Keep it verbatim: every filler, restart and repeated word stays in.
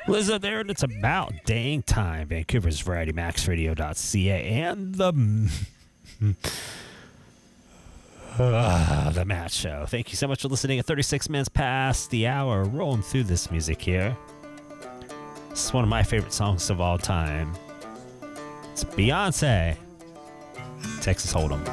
Listen there, and it's about dang time. Vancouver's Variety Max Radio dot C A and the uh, the Matt Show. Thank you so much for listening. At thirty-six minutes past the hour, rolling through this music here. This is one of my favorite songs of all time. It's Beyonce, Texas Hold'em.